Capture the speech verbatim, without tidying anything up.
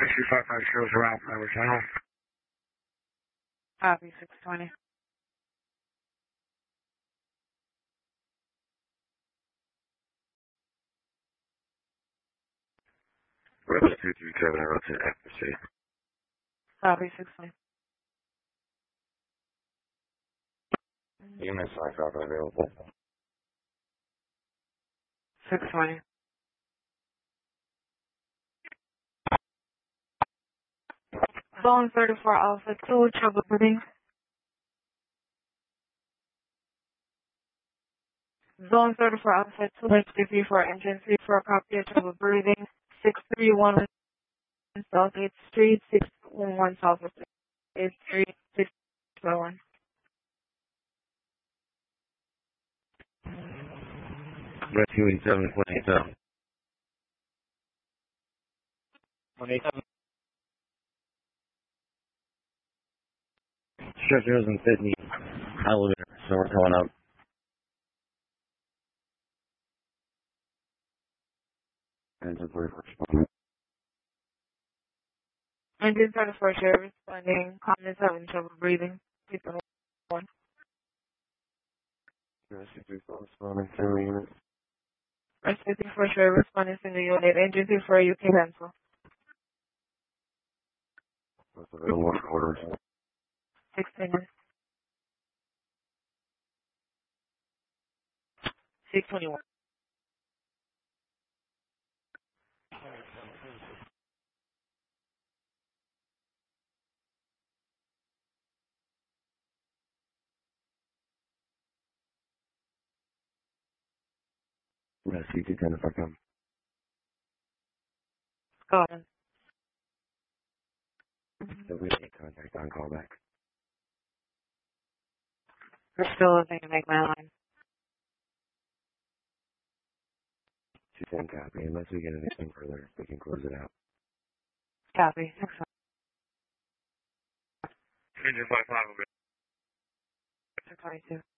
Issue five five shows around Flower Channel. Copy, six twenty. Rebel two three seven, I wrote to accuracy. Copy, six twenty. Unit five five available. six twenty. Zone thirty-four Alpha two, trouble breathing. Zone thirty-four Alpha two, three four engine three four, copy of trouble breathing. six three one South eighth Street, six one one South eighth Street, six one. Red two eight seven, one eight seven. one eight seven. Stretcher doesn't fit in the elevator, so we're coming up. Engine thirty-four responding. Engine thirty-four share responding. Comments having trouble breathing. six one. Rescue three four responding, single unit. Rescue thirty-four share responding single unit. Engine thirty-four U K pencil. What's available for orders? sixteen. six twenty-one. Rescue two ten if I come. Scotland. So we make contact on callback. We're still looking to make my line. two ten copy. Unless we get anything further, we can close it out. Copy. Excellent. Engine five five, twenty-two.